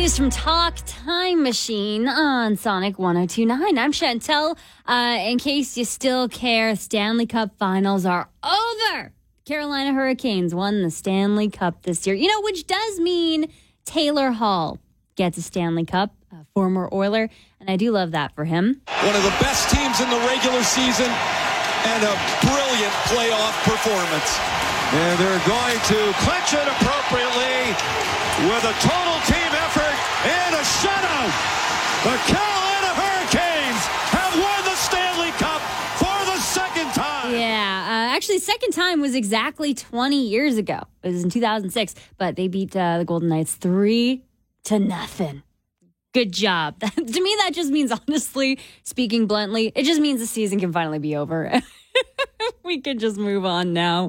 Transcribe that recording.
News from Talk Time Machine on Sonic 102.9. I'm Chantel. In case you still care, Stanley Cup finals are over. Carolina Hurricanes won the Stanley Cup this year. Which does mean Taylor Hall gets a Stanley Cup, a former Oiler, and I do love that for him. One of the best teams in the regular season and a brilliant playoff performance. And they're going to clinch it appropriately with a total team effort and a shutout. The Carolina Hurricanes have won the Stanley Cup for the second time. Yeah, actually, the second time was exactly 20 years ago. It was in 2006, but they beat the Golden Knights 3-0. Good job. To me, that just means, honestly, speaking bluntly, it just means the season can finally be over. We could just move on now.